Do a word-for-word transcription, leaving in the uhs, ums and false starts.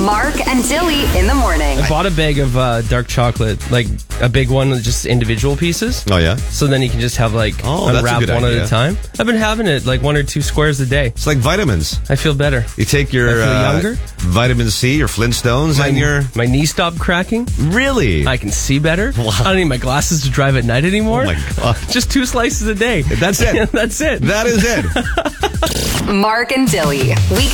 Mark and Dilly in the morning. I bought a bag of uh, dark chocolate, like a big one with just individual pieces. Oh, yeah? So then you can just have like Oh, that's a unwrap good one idea. at a time. I've been having it like one or two squares a day. It's like vitamins. I feel better. You take your I feel uh, younger. vitamin C, your Flintstones, My, and your... my knee stopped cracking. Really? I can see better. Wow. I don't need my glasses to drive at night anymore. Oh, my God. Just two slices a day. That's it. That's it. That is it. Mark and Dilly. Weekday